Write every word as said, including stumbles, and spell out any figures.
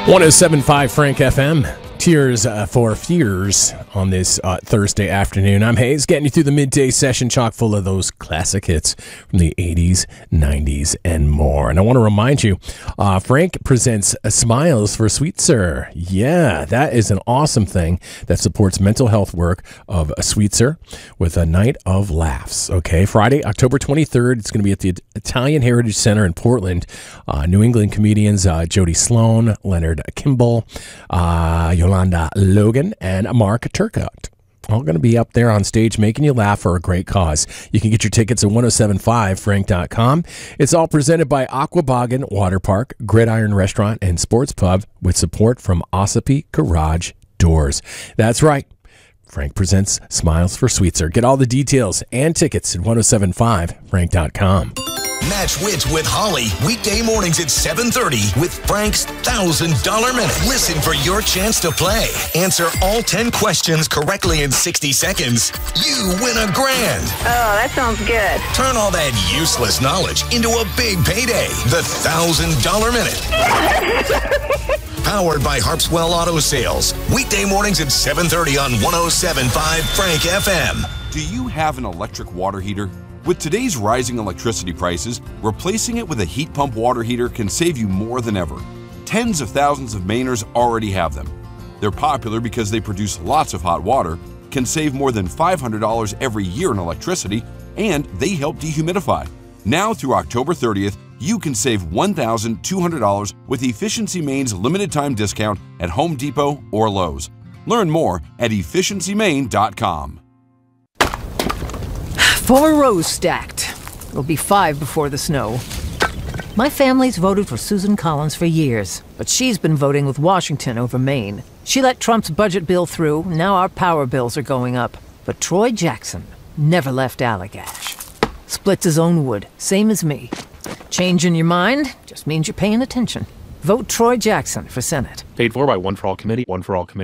one oh seven point five Frank F M. Tears uh, for Fears on this uh, Thursday afternoon. I'm Hayes, getting you through the midday session, chock full of those classic hits from the eighties, nineties, and more. And I want to remind you, uh, Frank presents uh, Smiles for Sweetser. Yeah, that is an awesome thing that supports mental health work of a Sweetser with a night of laughs. Okay, Friday, October twenty-third. It's going to be at the Italian Heritage Center in Portland. Uh, New England comedians uh, Jody Sloan, Leonard Kimball, uh, Yolanda Logan, and Mark Turcotte. All going to be up there on stage making you laugh for a great cause. You can get your tickets at ten seventy-five frank dot com. It's all presented by Aquaboggin Water Park, Gridiron Restaurant, and Sports Pub with support from Ossipee Garage Doors. That's right. Frank presents Smiles for Sweetser. Get all the details and tickets at ten seventy-five frank dot com. Match Wits with Holly, weekday mornings at seven thirty with Frank's one thousand dollars Minute. Listen for your chance to play. Answer all ten questions correctly in sixty seconds. You win a grand. Oh, that sounds good. Turn all that useless knowledge into a big payday. The one thousand dollars Minute. Powered by Harpswell Auto Sales. Weekday mornings at seven thirty on one oh seven point five Frank F M. Do you have an electric water heater? With today's rising electricity prices, replacing it with a heat pump water heater can save you more than ever. Tens of thousands of Mainers already have them. They're popular because they produce lots of hot water, can save more than five hundred dollars every year in electricity, and they help dehumidify. Now through October thirtieth, you can save one thousand two hundred dollars with Efficiency Maine's limited time discount at Home Depot or Lowe's. Learn more at efficiency maine dot com. Four rows stacked. It'll be five before the snow. My family's voted for Susan Collins for years, but she's been voting with Washington over Maine. She let Trump's budget bill through, now our power bills are going up. But Troy Jackson never left Allagash. Splits his own wood, same as me. Changing your mind just means you're paying attention. Vote Troy Jackson for Senate. Paid for by One for All Committee, One for All Committee.